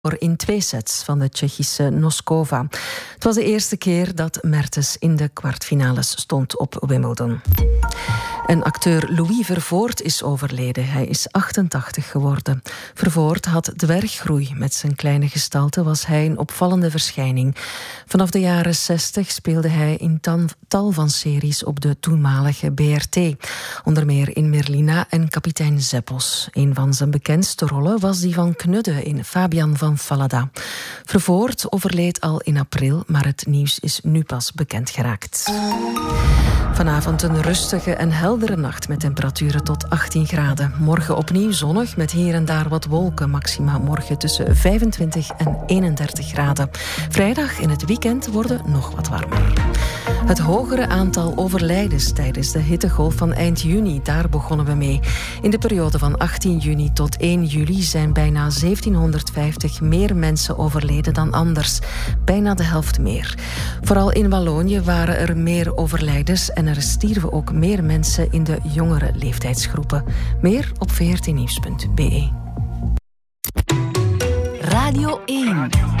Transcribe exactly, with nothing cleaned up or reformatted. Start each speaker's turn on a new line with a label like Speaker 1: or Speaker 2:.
Speaker 1: in twee sets van de Tsjechische Noskova. Het was de eerste keer dat Mertens in de kwartfinales stond op Wimbledon. En acteur Louis Vervoort is overleden. Hij is achtentachtig geworden. Vervoort had dwerggroei. Met zijn kleine gestalte was hij een opvallende verschijning. Vanaf de jaren zestig speelde hij in tal van series op de toenmalige B R T. Onder meer in Merlina en Kapitein Zeppos. Een van zijn bekendste rollen was die van Knudde in Fabian van Fallada. Vervoort overleed al in april, maar het nieuws is nu pas bekend geraakt. Vanavond een rustige en heldere nacht met temperaturen tot achttien graden. Morgen opnieuw zonnig met hier en daar wat wolken. Maxima morgen tussen vijfentwintig en eenendertig graden. Vrijdag in het weekend worden nog wat warmer. Het hogere aantal overlijdens tijdens de hittegolf van eind juni, daar begonnen we mee. In de periode van achttien juni tot één juli zijn bijna zeventienhonderdvijftig meer mensen overleden dan anders. Bijna de helft meer. Vooral in Wallonië waren er meer overlijdens en er stierven ook meer mensen in de jongere leeftijdsgroepen. Meer op v r t nieuws punt b e.
Speaker 2: Radio één.